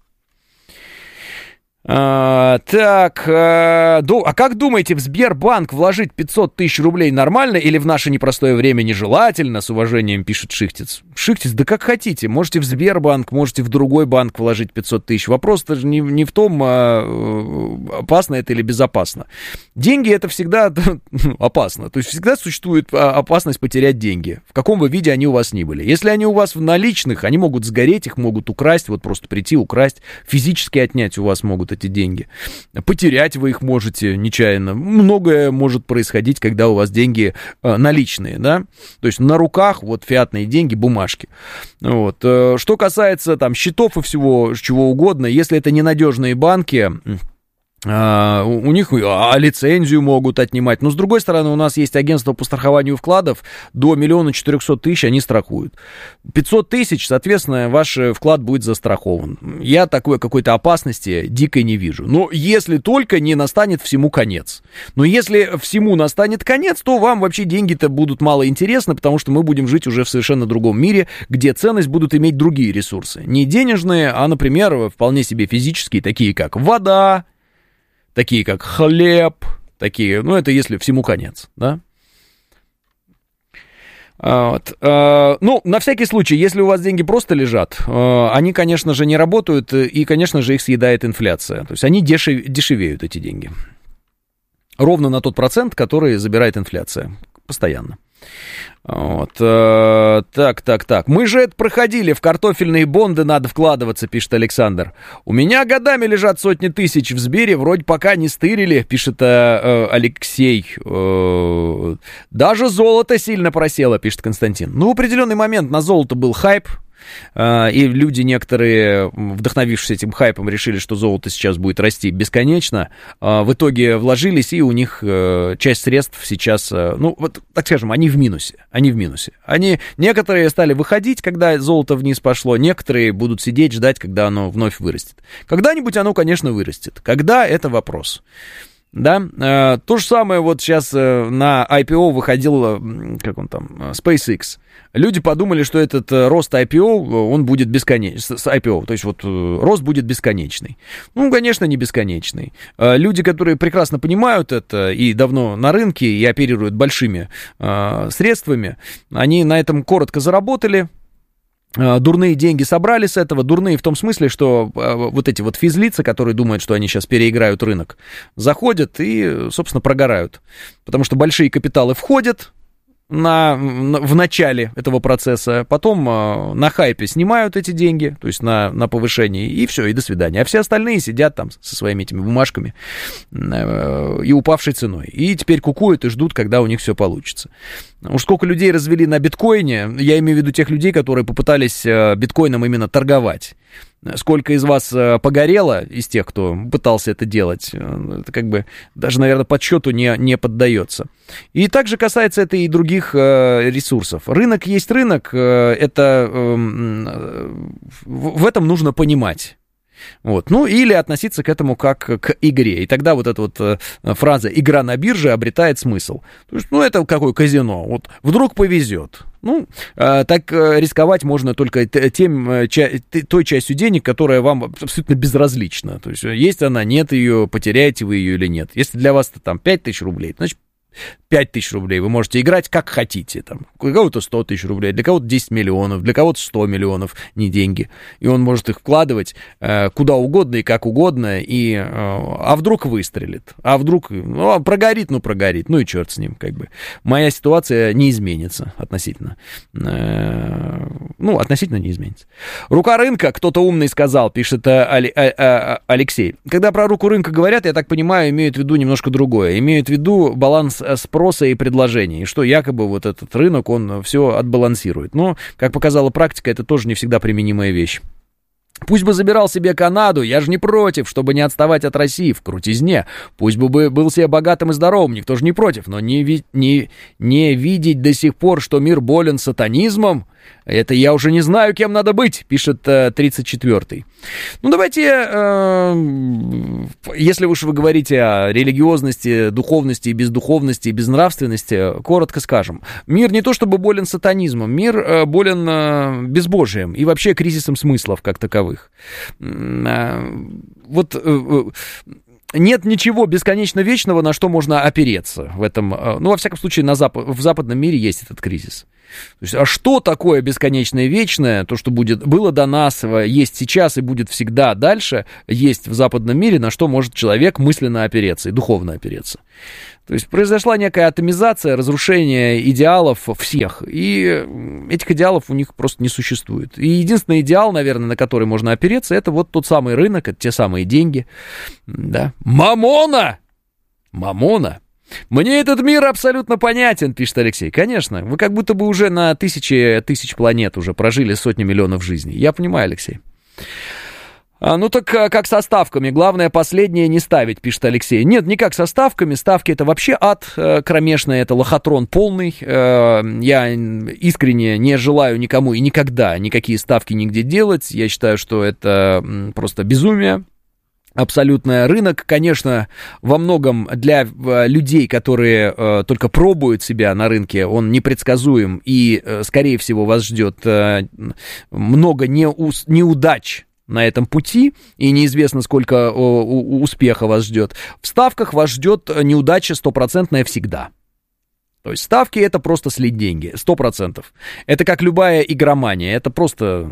А как думаете, в Сбербанк вложить 500 тысяч рублей нормально или в наше непростое время нежелательно? С уважением пишет Шихтец. Шихтец, да как хотите. Можете в Сбербанк, можете в другой банк вложить 500 тысяч. Вопрос-то же не в том, опасно это или безопасно. Деньги это всегда опасно. То есть всегда существует опасность потерять деньги. В каком бы виде они у вас ни были. Если они у вас в наличных, они могут сгореть, их могут украсть. Вот просто прийти, украсть. Физически отнять у вас могут эти деньги. Потерять вы их можете нечаянно. Многое может происходить, когда у вас деньги наличные, да? То есть на руках вот фиатные деньги, бумажки. Вот. Что касается там счетов и всего, чего угодно, если это ненадежные банки, у них лицензию могут отнимать. Но, с другой стороны, у нас есть агентство по страхованию вкладов. До 1 400 000 они страхуют. 500 тысяч, соответственно, ваш вклад будет застрахован. Я такой какой-то опасности дикой не вижу. Но если только не настанет всему конец. Но если всему настанет конец, то вам вообще деньги-то будут мало интересны, потому что мы будем жить уже в совершенно другом мире, где ценность будут иметь другие ресурсы. Не денежные, а, например, вполне себе физические, такие как вода, такие как хлеб, такие, ну, это если всему конец, да? Вот. Ну, на всякий случай, если у вас деньги просто лежат, они, конечно же, не работают, и, конечно же, их съедает инфляция. То есть они дешевеют, эти деньги. Ровно на тот процент, который забирает инфляция. Постоянно. Вот. Так. Мы же это проходили, в картофельные бонды надо вкладываться, пишет Александр. У меня годами лежат сотни тысяч в Сбере, вроде пока не стырили, пишет Алексей. Даже золото сильно просело, пишет Константин. Ну, в определенный момент на золото был хайп. И люди некоторые, вдохновившись этим хайпом, решили, что золото сейчас будет расти бесконечно. В итоге вложились, и у них часть средств сейчас, ну, вот, так скажем, они в минусе. Некоторые стали выходить, когда золото вниз пошло, некоторые будут сидеть, ждать, когда оно вновь вырастет. Когда-нибудь оно, конечно, вырастет. Когда — это вопрос. Да, то же самое вот сейчас на IPO выходил, как он там, SpaceX. Люди подумали, что этот рост IPO, он будет бесконечный, с IPO, то есть вот рост будет бесконечный. Ну, конечно, не бесконечный. Люди, которые прекрасно понимают это и давно на рынке, и оперируют большими средствами, они на этом коротко заработали. Дурные деньги собрали с этого, дурные в том смысле, что вот эти вот физлицы, которые думают, что они сейчас переиграют рынок, заходят и, собственно, прогорают. Потому что большие капиталы входят в начале этого процесса, потом на хайпе снимают эти деньги, то есть на повышении, и все, и до свидания. А все остальные сидят там со своими этими бумажками и упавшей ценой. И теперь кукуют и ждут, когда у них все получится. Уж сколько людей развели на биткоине, я имею в виду тех людей, которые попытались биткоином именно торговать. Сколько из вас погорело, из тех, кто пытался это делать, это как бы даже, наверное, подсчету не поддается. И также касается это и других ресурсов. Рынок есть рынок, это в этом нужно понимать. Вот. Ну, или относиться к этому как к игре. И тогда вот эта вот фраза «игра на бирже» обретает смысл. То есть, ну, это какое казино. Вот вдруг повезет. Ну, так рисковать можно только той частью денег, которая вам абсолютно безразлична. То есть, есть она, нет ее, потеряете вы ее или нет. Если для вас это там 5000 рублей, значит, 5000 рублей вы можете играть как хотите. Там, для кого-то 100 тысяч рублей, для кого-то 10 миллионов, для кого-то 100 миллионов, не деньги. И он может их вкладывать куда угодно и как угодно, а вдруг выстрелит, а вдруг прогорит, ну и черт с ним, как бы. Моя ситуация не изменится относительно. Относительно не изменится. Рука рынка, кто-то умный сказал, пишет Алексей. Когда про руку рынка говорят, я так понимаю, имеют в виду немножко другое. Имеют в виду баланс спроса и предложения, и что якобы вот этот рынок, он все отбалансирует. Но, как показала практика, это тоже не всегда применимая вещь. Пусть бы забирал себе Канаду, я же не против, чтобы не отставать от России в крутизне. Пусть бы был себе богатым и здоровым, никто же не против, но не видеть до сих пор, что мир болен сатанизмом, это я уже не знаю, кем надо быть, пишет 34-й. Ну, давайте, если уж вы говорите о религиозности, духовности и бездуховности, и безнравственности, коротко скажем. Мир не то чтобы болен сатанизмом, мир болен безбожием и вообще кризисом смыслов как таковых. Нет ничего бесконечно вечного, на что можно опереться в этом. Во всяком случае, в западном мире есть этот кризис. То есть, а что такое бесконечное вечное, то, что было до нас, есть сейчас и будет всегда дальше, есть в западном мире, на что может человек мысленно опереться и духовно опереться. То есть произошла некая атомизация, разрушение идеалов всех, и этих идеалов у них просто не существует. И единственный идеал, наверное, на который можно опереться, это вот тот самый рынок, это те самые деньги. Да. Мамона! Мне этот мир абсолютно понятен, пишет Алексей. Конечно, вы как будто бы уже на тысячи планет уже прожили сотни миллионов жизней. Я понимаю, Алексей. Так как со ставками. Главное, последнее не ставить, пишет Алексей. Нет, не как со ставками. Ставки — это вообще ад кромешный, это лохотрон полный. Я искренне не желаю никому и никогда никакие ставки нигде делать. Я считаю, что это просто безумие. Абсолютно. Рынок, конечно, во многом для людей, которые только пробуют себя на рынке, он непредсказуем, и, скорее всего, вас ждет много неудач на этом пути, и неизвестно, сколько успеха вас ждет. В ставках вас ждет неудача стопроцентная всегда. То есть ставки — это просто слить деньги, 100%. Это как любая игромания, это просто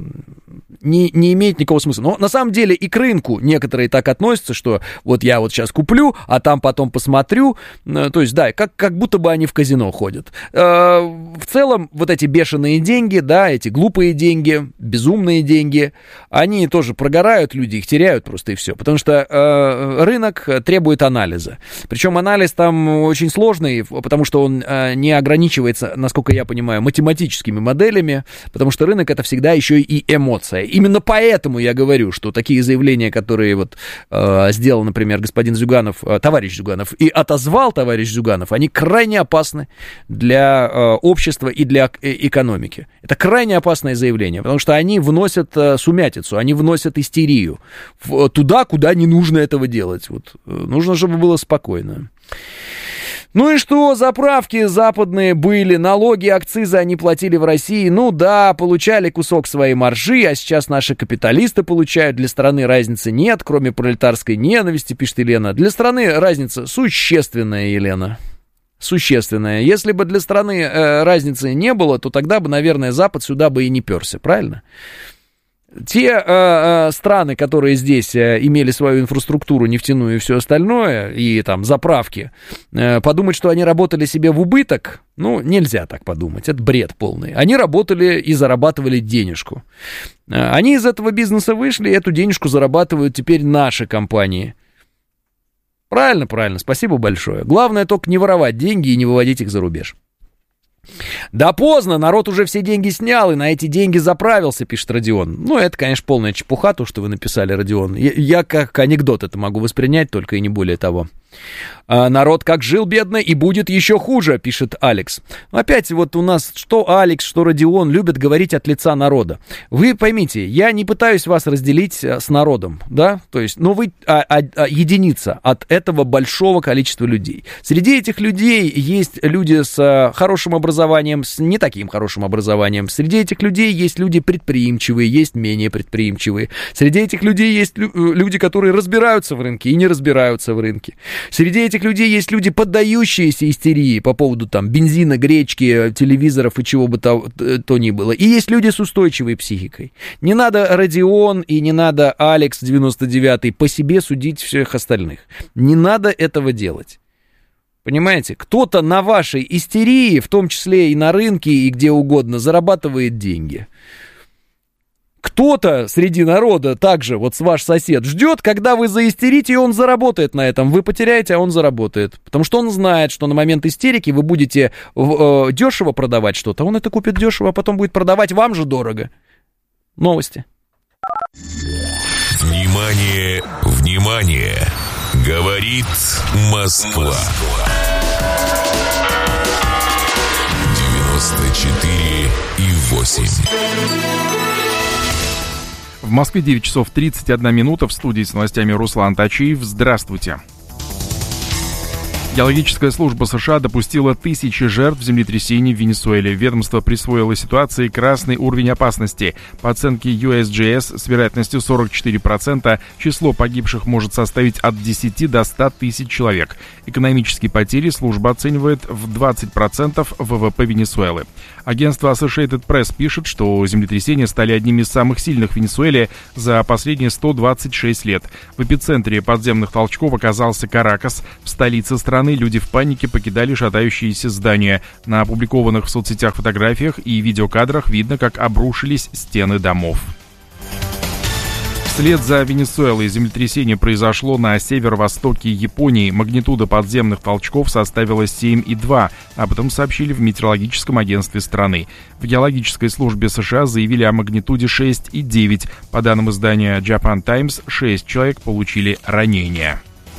не имеет никакого смысла. Но на самом деле и к рынку некоторые так относятся, что вот я вот сейчас куплю, а там потом посмотрю. То есть, да, как будто бы они в казино ходят. В целом вот эти бешеные деньги, да, эти глупые деньги, безумные деньги, они тоже прогорают, люди их теряют просто и все. Потому что рынок требует анализа. Причем анализ там очень сложный, потому что он не ограничивается, насколько я понимаю, математическими моделями, потому что рынок — это всегда еще и эмоция. Именно поэтому я говорю, что такие заявления, которые вот сделал, например, господин Зюганов, товарищ Зюганов, и отозвал товарищ Зюганов, они крайне опасны для общества и для экономики. Это крайне опасное заявление, потому что они вносят сумятицу, они вносят истерию туда, куда не нужно этого делать. Вот. Нужно, чтобы было спокойно. Ну и что, заправки западные были, налоги, акцизы они платили в России, ну да, получали кусок своей маржи, а сейчас наши капиталисты получают, для страны разницы нет, кроме пролетарской ненависти, пишет Елена. Для страны разница существенная, Елена, существенная. Если бы для страны разницы не было, то тогда бы, наверное, Запад сюда бы и не перся, правильно? Те страны, которые здесь имели свою инфраструктуру нефтяную и все остальное, и там заправки, подумать, что они работали себе в убыток, ну, нельзя так подумать, это бред полный. Они работали и зарабатывали денежку. Они из этого бизнеса вышли, и эту денежку зарабатывают теперь наши компании. Правильно, правильно, спасибо большое. Главное только не воровать деньги и не выводить их за рубеж. Да поздно, народ уже все деньги снял и на эти деньги заправился, пишет Родион. Ну, это, конечно, полная чепуха, то, что вы написали, Родион. Я как анекдот это могу воспринять, только и не более того. Народ как жил бедно и будет еще хуже, пишет Алекс. Опять вот у нас что Алекс, что Родион любят говорить от лица народа. Вы поймите, я не пытаюсь вас разделить с народом, да, то есть, но вы единица от этого большого количества людей. Среди этих людей есть люди с хорошим образованием, с не таким хорошим образованием. Среди этих людей есть люди предприимчивые, есть менее предприимчивые. Среди этих людей есть люди, которые разбираются в рынке и не разбираются в рынке. Среди этих людей есть люди, поддающиеся истерии по поводу там бензина, гречки, телевизоров и чего бы то ни было. И есть люди с устойчивой психикой. Не надо Родион и не надо Алекс 99-й по себе судить всех остальных. Не надо этого делать. Понимаете? Кто-то на вашей истерии, в том числе и на рынке, и где угодно, зарабатывает деньги. Кто-то среди народа также, вот ваш сосед, ждет, когда вы заистерите, и он заработает на этом. Вы потеряете, а он заработает. Потому что он знает, что на момент истерики вы будете дешево продавать что-то. Он это купит дешево, а потом будет продавать вам же дорого. Новости. Внимание, внимание! Говорит Москва. 94,8. В Москве 9 часов 31 минута. В студии с новостями Руслан Тачиев. Здравствуйте. Геологическая служба США допустила тысячи жертв землетрясений в Венесуэле. Ведомство присвоило ситуации красный уровень опасности. По оценке USGS с вероятностью 44% число погибших может составить от 10 до 100 тысяч человек. Экономические потери служба оценивает в 20% ВВП Венесуэлы. Агентство Associated Press пишет, что землетрясения стали одними из самых сильных в Венесуэле за последние 126 лет. В эпицентре подземных толчков оказался Каракас. В столице страны люди в панике покидали шатающиеся здания. На опубликованных в соцсетях фотографиях и видеокадрах видно, как обрушились стены домов. Вслед за Венесуэлой землетрясение произошло на северо-востоке Японии. Магнитуда подземных толчков составила 7,2. Об этом сообщили в метеорологическом агентстве страны. В геологической службе США заявили о магнитуде 6,9. По данным издания Japan Times, 6 человек получили ранения.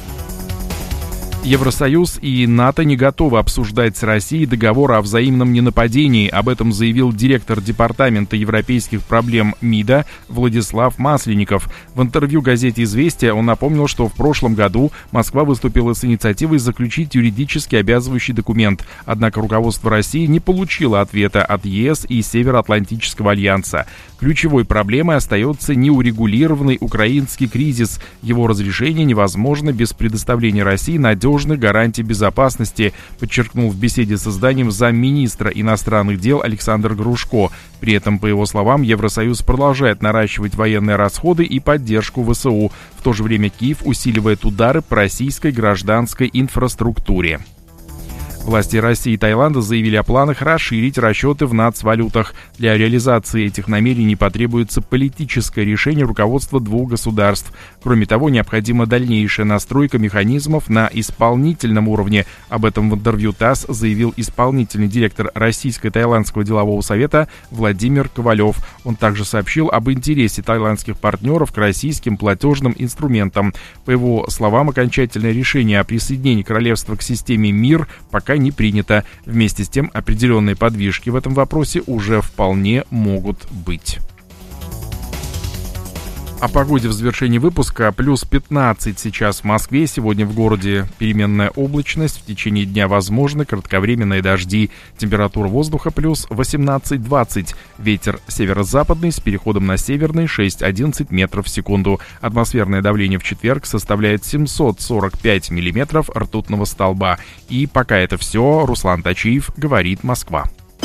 Евросоюз и НАТО не готовы обсуждать с Россией договор о взаимном ненападении. Об этом заявил директор Департамента европейских проблем МИДа Владислав Масленников. В интервью газете «Известия» он напомнил, что в прошлом году Москва выступила с инициативой заключить юридически обязывающий документ. Однако руководство России не получило ответа от ЕС и Североатлантического альянса. Ключевой проблемой остается неурегулированный украинский кризис. Его разрешение невозможно без предоставления России надежных гарантий безопасности, подчеркнул в беседе с изданием замминистра иностранных дел Александр Грушко. При этом, по его словам, Евросоюз продолжает наращивать военные расходы и поддержку ВСУ. В то же время Киев усиливает удары по российской гражданской инфраструктуре. Власти России и Таиланда заявили о планах расширить расчеты в нацвалютах. Для реализации этих намерений потребуется политическое решение руководства двух государств. Кроме того, необходима дальнейшая настройка механизмов на исполнительном уровне. Об этом в интервью ТАСС заявил исполнительный директор Российско-Таиландского делового совета Владимир Ковалев. Он также сообщил об интересе таиландских партнеров к российским платежным инструментам. По его словам, окончательное решение о присоединении королевства к системе МИР пока не принято. Вместе с тем, определенные подвижки в этом вопросе уже вполне могут быть. О погоде в завершении выпуска. Плюс 15 сейчас в Москве. Сегодня в городе переменная облачность. В течение дня возможны кратковременные дожди. Температура воздуха плюс 18-20. Ветер северо-западный с переходом на северный 6-11 метров в секунду. Атмосферное давление в четверг составляет 745 миллиметров ртутного столба. И пока это все. Руслан Тачиев, говорит Москва.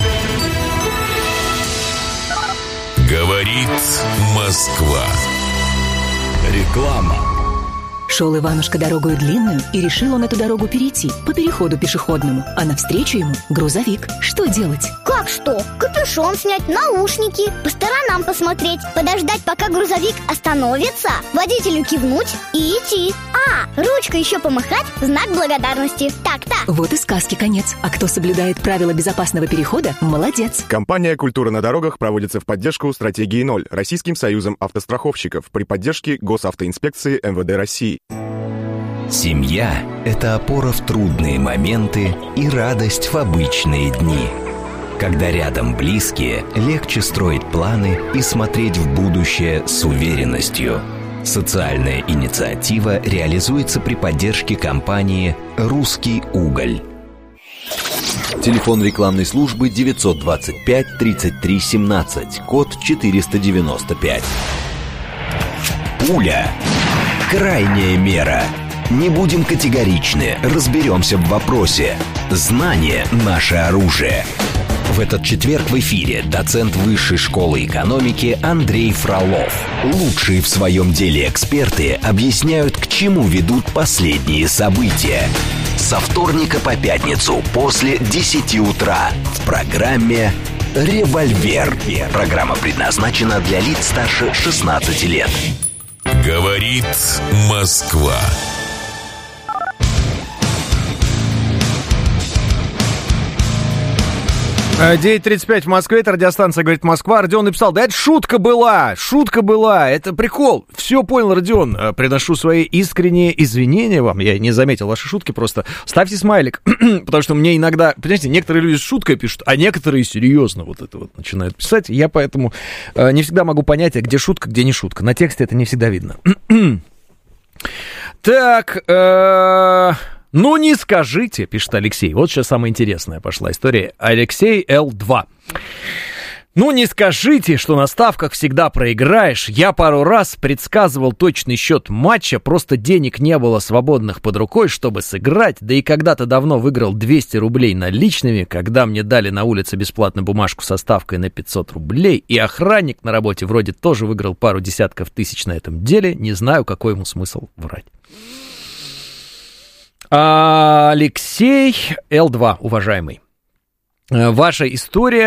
Говорит Москва. Реклама. Шел Иванушка дорогою длинную, и решил он эту дорогу перейти по переходу пешеходному. А навстречу ему грузовик. Что делать? Как что? Капюшон снять, наушники, по сторонам посмотреть, подождать, пока грузовик остановится, водителю кивнуть и идти. Ручкой еще помахать, знак благодарности. Так-то. Вот и сказки конец. А кто соблюдает правила безопасного перехода, молодец. Компания «Культура на дорогах» проводится в поддержку стратегии 0 Российским союзом автостраховщиков при поддержке Госавтоинспекции МВД России. Семья – это опора в трудные моменты и радость в обычные дни. Когда рядом близкие, легче строить планы и смотреть в будущее с уверенностью. Социальная инициатива реализуется при поддержке компании «Русский уголь». Телефон рекламной службы 925 33 17, код 495. Пуля. Крайняя мера. Не будем категоричны, разберемся в вопросе. Знание – наше оружие. В этот четверг в эфире доцент Высшей школы экономики Андрей Фролов. Лучшие в своем деле эксперты объясняют, к чему ведут последние события. Со вторника по пятницу после 10 утра в программе «Револьвер». Программа предназначена для лиц старше 16 лет. Говорит Москва. 9:35 в Москве, это радиостанция «Говорит Москва». Родион написал: да это шутка была, это прикол. Все понял, Родион. Приношу свои искренние извинения вам. Я не заметил ваши шутки, просто ставьте смайлик. Потому что мне иногда, понимаете, некоторые люди с шуткой пишут, а некоторые серьезно вот это вот начинают писать. Я поэтому не всегда могу понять, где шутка, где не шутка. На тексте это не всегда видно. Так, ну не скажите, пишет Алексей. Вот сейчас самая интересная пошла история. Алексей Л2. Ну не скажите, что на ставках всегда проиграешь. Я пару раз предсказывал точный счет матча, просто денег не было свободных под рукой, чтобы сыграть. Да и когда-то давно выиграл 200 рублей наличными, когда мне дали на улице бесплатную бумажку со ставкой на 500 рублей. И охранник на работе вроде тоже выиграл пару десятков тысяч на этом деле. Не знаю, какой ему смысл врать. Алексей Л2, уважаемый, ваша история